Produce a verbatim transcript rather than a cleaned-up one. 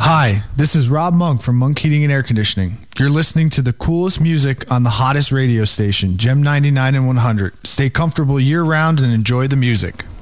Hi, this is Rob Monk from Monk Heating and Air Conditioning. You're listening to the coolest music on the hottest radio station, Gem ninety-nine and one hundred. Stay comfortable year-round and enjoy the music.